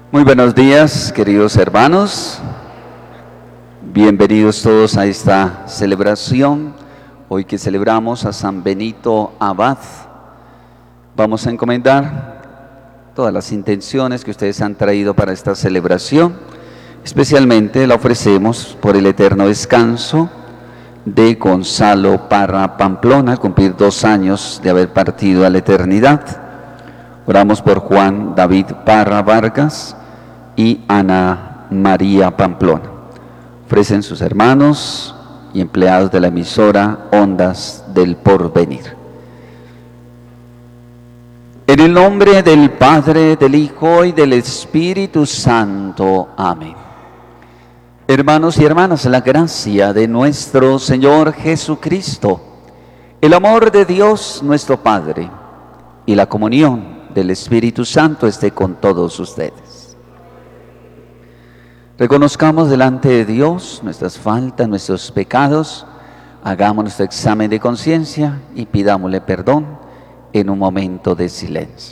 Muy buenos días, queridos hermanos. Bienvenidos todos a esta celebración. Hoy que celebramos a San Benito Abad, vamos a encomendar todas las intenciones que ustedes han traído para esta celebración. Especialmente la ofrecemos por el eterno descanso de Gonzalo Parra Pamplona, al cumplir 2 años de haber partido a la eternidad. Oramos por Juan David Parra Vargas y Ana María Pamplona. Ofrecen sus hermanos y empleados de la emisora Ondas del Porvenir. En el nombre del Padre, del Hijo y del Espíritu Santo. Amén. Hermanos y hermanas, la gracia de nuestro Señor Jesucristo, el amor de Dios nuestro Padre y la comunión del Espíritu Santo esté con todos ustedes. Reconozcamos delante de Dios nuestras faltas, nuestros pecados, hagamos nuestro examen de conciencia y pidámosle perdón en un momento de silencio.